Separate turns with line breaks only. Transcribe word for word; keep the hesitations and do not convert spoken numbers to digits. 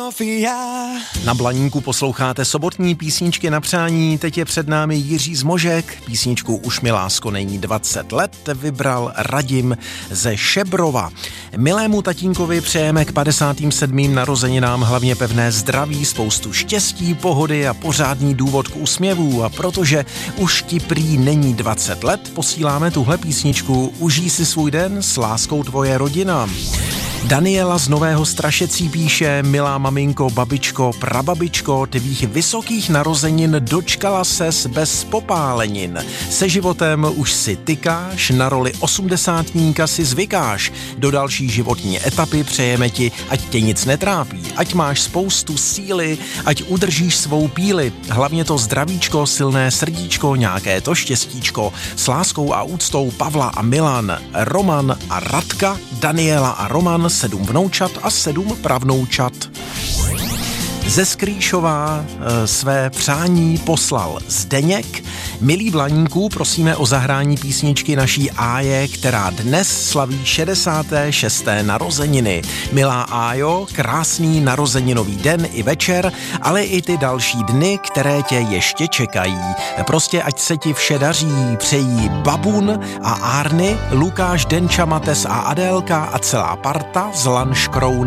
Sofia.
Na Blaníku posloucháte sobotní písničky na přání, teď je před námi Jiří Zmožek, písničku Už mi lásko není dvacet let vybral Radim ze Šebrova. Milému tatínkovi přejeme k padesátým sedmým narozeninám hlavně pevné zdraví, spoustu štěstí, pohody a pořádný důvod k úsměvu, a protože už ti prý není dvacet let, posíláme tuhle písničku Užij si svůj den, s láskou tvoje rodina. Daniela z Nového Strašecí píše: milá maminko, babičko, prababičko, tvých vysokých narozenin dočkala ses bez popálenin. Se životem už si tykáš, na roli osmdesátníka si zvykáš. Do další životní etapy přejeme ti, ať tě nic netrápí, ať máš spoustu síly, ať udržíš svou píli. Hlavně to zdravíčko, silné srdíčko, nějaké to štěstíčko. S láskou a úctou Pavla a Milan, Roman a Radka, Daniela a Roman, sedm vnoučat a sedm pravnoučat. Ze Skrýšova e, své přání poslal Zdeněk. Milí Blaníků, prosíme o zahrání písničky naší Áje, která dnes slaví šedesáté šesté narozeniny. Milá Ájo, krásný narozeninový den i večer, ale i ty další dny, které tě ještě čekají. Prostě ať se ti vše daří, přejí Babun a Árny, Lukáš, Denča, Mates a Adélka a celá parta z Lanškrouna.